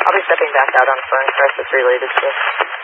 I'll be stepping back out on phone press. It's related to